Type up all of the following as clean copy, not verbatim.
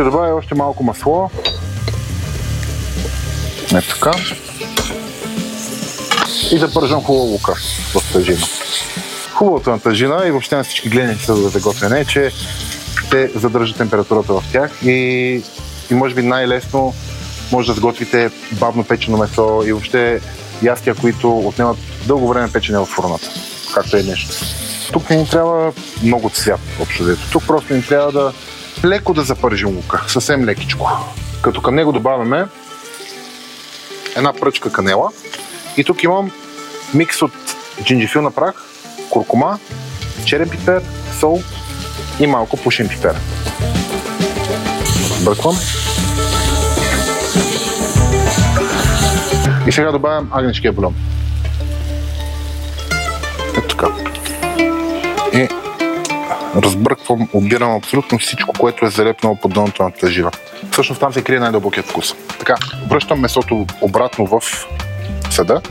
ще добавя още малко масло. Ето така. И да пържам хубаво лука в тъжина. Хубавото на тъжина и въобще на всички гледани съдове за готвене е, че те задържат температурата в тях и може би най-лесно може да сготвите бавно печено месо и въобще ястия, които отнемат дълго време печене в фурната, както е нещо. Тук не ни трябва много цвят общо взето. Тук просто ни трябва да леко да запържим лука, съвсем лекичко. Като към него добавяме една пръчка канела и тук имам микс от джинджифилна прах, куркума, черен пипер, сол и малко пушен пипер. Бърквам. И сега добавям агнешкия бульон. Ето така. И разбърквам, обирам абсолютно всичко, което е залепнало по дъното на тъжина. Всъщност там се крие най-дълбокият вкус. Така, връщам месото обратно в съда.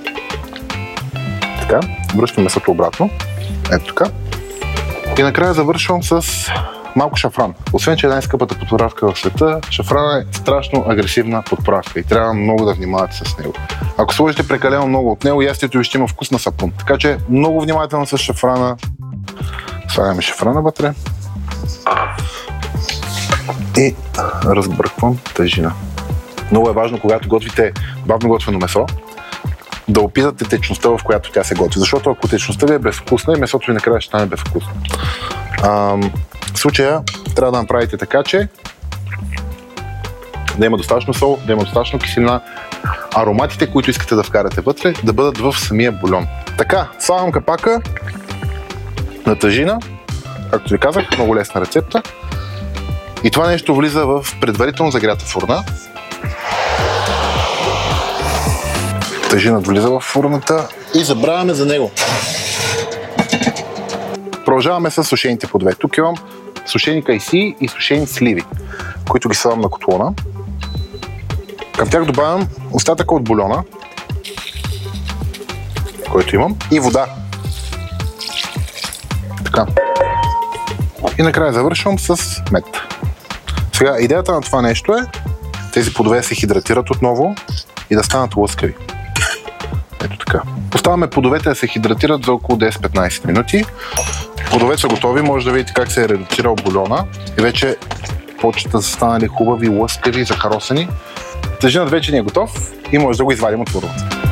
Така, връщам месото обратно. Ето така. И накрая завършвам с малко шафран. Освен, че е най-скъпата подправка в света, шафран е страшно агресивна подправка и трябва много да внимавате с него. Ако сложите прекалено много от него, ястието ви ще има вкус на сапун. Така че много внимателно с шафрана. Слагаме шафрана вътре. И разбърквам тъжина. Много е важно, когато готвите бавно готвено месо, да опитате течността, в която тя се готви. Защото ако течността ви е безвкусна и месото ви накрая ще стане безвкусно. В случая трябва да направите така, че да има достатъчно сол, да има достатъчно киселина, ароматите, които искате да вкарате вътре, да бъдат в самия бульон. Така, слагам капака на тъжина, както ви казах, много лесна рецепта. И това нещо влиза в предварително загрята фурна. Тъжинът влиза в фурната и забравяме за него. Продължаваме с сушените плодове. Тук имам сушени кайси и сушени сливи, които ги слагам на котлона. Към тях добавям остатъка от бульона, който имам, и вода. Така. И накрая завършвам с мед. Сега, идеята на това нещо е тези плодове се хидратират отново и да станат лъскави. Ето така. Поставяме плодовете да се хидратират за около 10-15 минути. Плодовете са готови, може да видите как се е редуцирал бульона и вече почват да са станали хубави, лъскави, захаросани. Тъжинът вече ни е готов и може да го извадим от фурната.